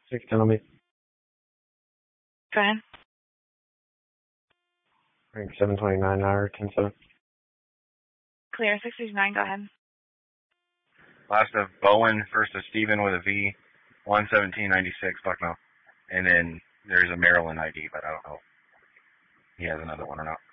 610 on me. Go ahead. Rank 729 hour 107. Clear, 669, go ahead. Last of Bowen, first of Stephen with a V, 11796, Bucknell. And then there's a Maryland ID, but I don't know if he has another one or not.